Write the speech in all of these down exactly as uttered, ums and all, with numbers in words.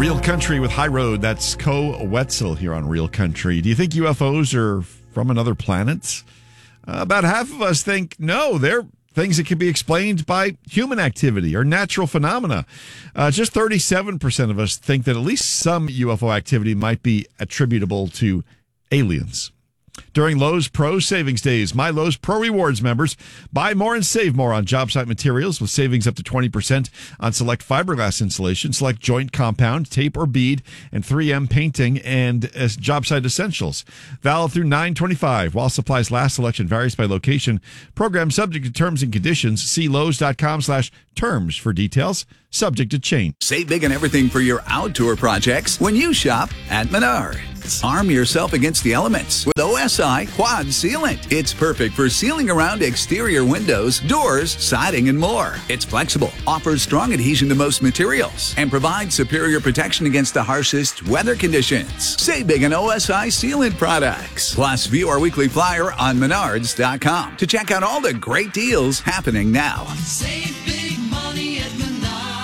Real Country with High Road. That's Co Wetzel here on Real Country. Do you think U F Os are from another planet? Uh, about half of us think no, they're things that can be explained by human activity or natural phenomena. Uh, just thirty-seven percent of us think that at least some U F O activity might be attributable to aliens. During Lowe's Pro Savings Days, My Lowe's Pro Rewards members buy more and save more on job site materials with savings up to twenty percent on select fiberglass insulation, select joint compound, tape or bead, and three M painting and uh, job site essentials. Valid through nine twenty-five. While supplies last, selection varies by location. Program subject to terms and conditions. See Lowe's.com slash terms for details. Subject to change. Save big on everything for your outdoor projects when you shop at Menards. Arm yourself against the elements with O S I Quad Sealant. It's perfect for sealing around exterior windows, doors, siding, and more. It's flexible, offers strong adhesion to most materials, and provides superior protection against the harshest weather conditions. Save big on O S I Sealant products. Plus, view our weekly flyer on Menards dot com to check out all the great deals happening now. Save big money at Menards.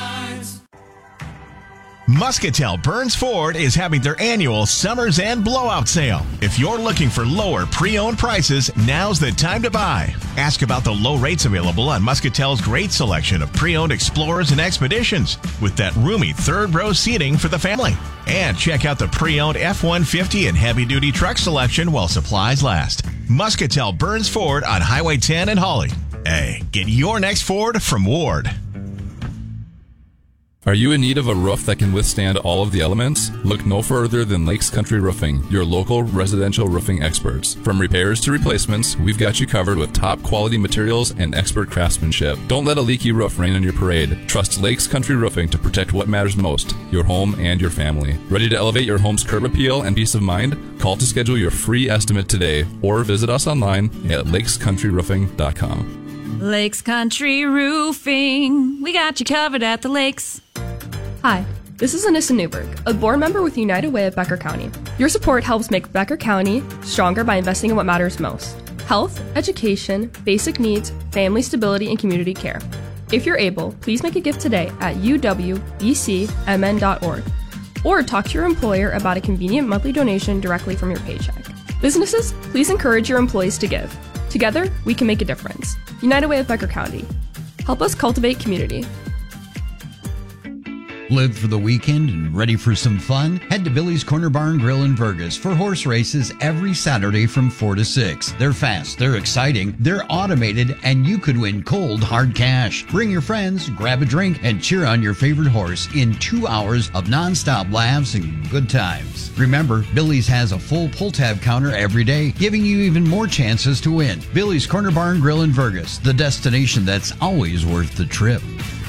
Muscatel Burns Ford is having their annual Summer's End Blowout Sale. If you're looking for lower pre-owned prices, now's the time to buy. Ask about the low rates available on Muscatel's great selection of pre-owned Explorers and Expeditions with that roomy third row seating for the family. And check out the pre-owned F one fifty and heavy-duty truck selection while supplies last. Muscatel Burns Ford on Highway ten in Hawley. Hey, get your next Ford from Ward. Are you in need of a roof that can withstand all of the elements? Look no further than Lakes Country Roofing, your local residential roofing experts. From repairs to replacements, we've got you covered with top quality materials and expert craftsmanship. Don't let a leaky roof rain on your parade. Trust Lakes Country Roofing to protect what matters most, your home and your family. Ready to elevate your home's curb appeal and peace of mind? Call to schedule your free estimate today or visit us online at lakes country roofing dot com. Lakes Country Roofing. We got you covered at the lakes. Hi, this is Anissa Newberg, a board member with United Way of Becker County. Your support helps make Becker County stronger by investing in what matters most: health, education, basic needs, family stability, and community care. If you're able, please make a gift today at u w b c m n dot org or talk to your employer about a convenient monthly donation directly from your paycheck. Businesses, please encourage your employees to give. Together, we can make a difference. United Way of Becker County. Help us cultivate community. Live for the weekend and ready for some fun? Head to Billy's Corner Barn Grill in Vergas for horse races every Saturday from four to six. They're fast, they're exciting, they're automated, and you could win cold, hard cash. Bring your friends, grab a drink, and cheer on your favorite horse in two hours of nonstop laughs and good times. Remember, Billy's has a full pull tab counter every day, giving you even more chances to win. Billy's Corner Barn Grill in Vergas, the destination that's always worth the trip.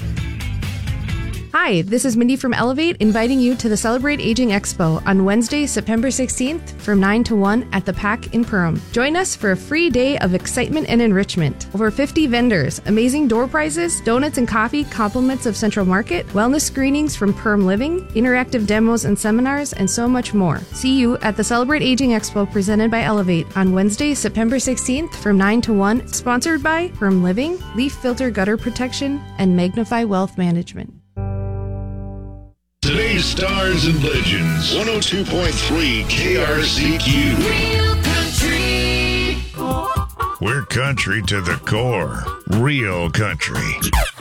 Hi, this is Mindy from Elevate, inviting you to the Celebrate Aging Expo on Wednesday, September sixteenth from nine to one at the P A C in Perham. Join us for a free day of excitement and enrichment. Over fifty vendors, amazing door prizes, donuts and coffee, compliments of Central Market, wellness screenings from Perm Living, interactive demos and seminars, and so much more. See you at the Celebrate Aging Expo presented by Elevate on Wednesday, September sixteenth from nine to one, sponsored by Perm Living, Leaf Filter Gutter Protection, and Magnify Wealth Management. Today's Stars and Legends, one oh two point three K R C Q. Real country. We're country to the core. Real country.